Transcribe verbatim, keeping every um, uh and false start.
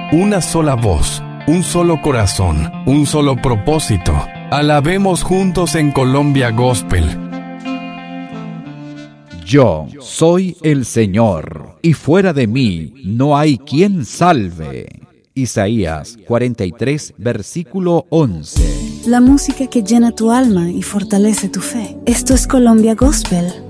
una sola voz, un solo corazón, un solo propósito. Alabemos juntos en Colombia Gospel. Yo soy el Señor, y fuera de mí no hay quien salve. Isaías cuarenta y tres, versículo once. La música que llena tu alma y fortalece tu fe. Esto es Colombia Gospel.